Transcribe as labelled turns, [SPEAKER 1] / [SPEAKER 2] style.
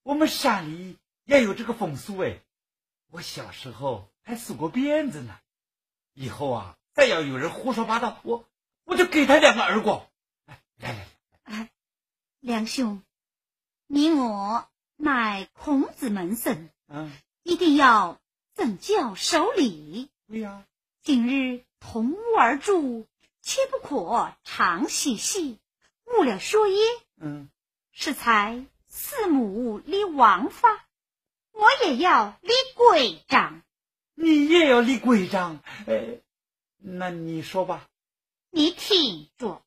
[SPEAKER 1] 我们山里也有这个风俗哎，我小时候还梳过辫子呢。以后啊，再要有人胡说八道，我就给他2个耳光。来，
[SPEAKER 2] 梁兄，你我乃孔子门生，一定要赠教守礼。
[SPEAKER 1] 对呀，
[SPEAKER 2] 今日同屋而住，切不可常嬉戏，误了说也。适才四母立王法，我也要立规章。
[SPEAKER 1] 你也要立规章？那你说吧。
[SPEAKER 2] 你听着，